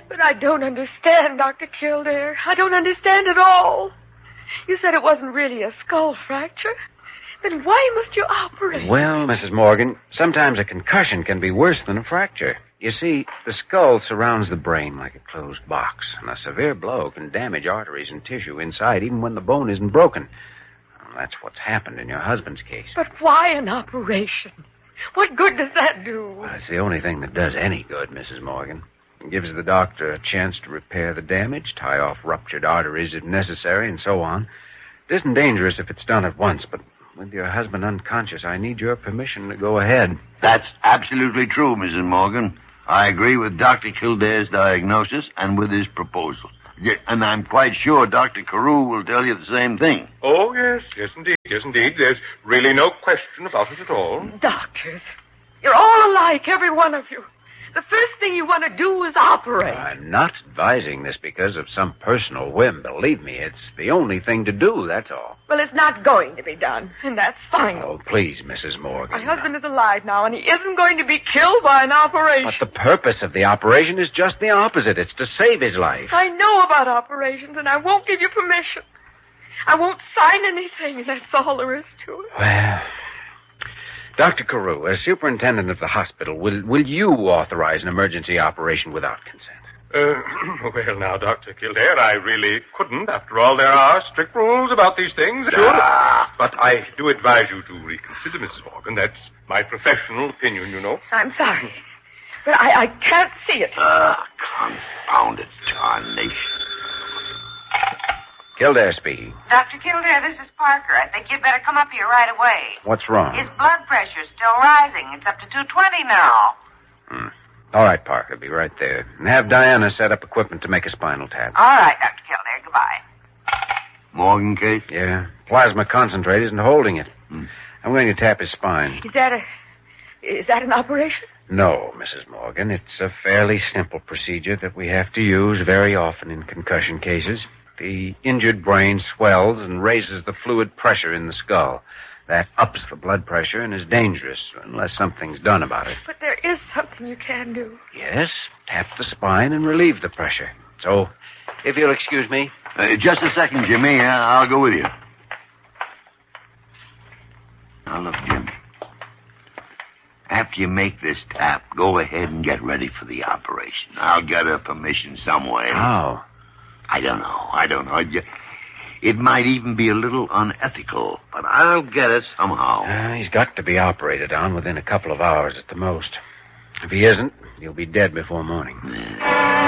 But I don't understand, Dr. Kildare. I don't understand at all. You said it wasn't really a skull fracture. Then why must you operate? Well, Mrs. Morgan, sometimes a concussion can be worse than a fracture. You see, the skull surrounds the brain like a closed box, and a severe blow can damage arteries and tissue inside even when the bone isn't broken. Well, that's what's happened in your husband's case. But why an operation? What good does that do? Well, it's the only thing that does any good, Mrs. Morgan. It gives the doctor a chance to repair the damage, tie off ruptured arteries if necessary, and so on. It isn't dangerous if it's done at once, but with your husband unconscious, I need your permission to go ahead. That's absolutely true, Mrs. Morgan. I agree with Dr. Kildare's diagnosis and with his proposal. And I'm quite sure Dr. Carew will tell you the same thing. Oh, yes, yes, indeed. There's really no question about it at all. Doctors, you're all alike, every one of you. The first thing you want to do is operate. I'm not advising this because of some personal whim. Believe me, it's the only thing to do, that's all. Well, it's not going to be done, and that's final. Oh, please, Mrs. Morgan. My husband is alive now, and he isn't going to be killed by an operation. But the purpose of the operation is just the opposite. It's to save his life. I know about operations, and I won't give you permission. I won't sign anything, and that's all there is to it. Well, Dr. Carew, as superintendent of the hospital, will you authorize an emergency operation without consent? Well, now, Dr. Kildare, I really couldn't. After all, there are strict rules about these things. But I do advise you to reconsider, Mrs. Morgan. That's my professional opinion, you know. I'm sorry, but I can't see it. Confounded tarnation. Kildare speaking. Dr. Kildare, this is Parker. I think you'd better come up here right away. What's wrong? His blood pressure's still rising. It's up to 220 now. All right, Parker, be right there. And have Diana set up equipment to make a spinal tap. All right, Dr. Kildare. Goodbye. Morgan case? Yeah. Plasma concentrate isn't holding it. I'm going to tap his spine. Is that an operation? No, Mrs. Morgan. It's a fairly simple procedure that we have to use very often in concussion cases. The injured brain swells and raises the fluid pressure in the skull. That ups the blood pressure and is dangerous unless something's done about it. But there is something you can do. Yes, tap the spine and relieve the pressure. So, if you'll excuse me. Just a second, Jimmy. I'll go with you. Now, look, Jimmy. After you make this tap, go ahead and get ready for the operation. I'll get her permission some way. How? I don't know. It might even be a little unethical, but I'll get it somehow. He's got to be operated on within a couple of hours at the most. If he isn't, he'll be dead before morning.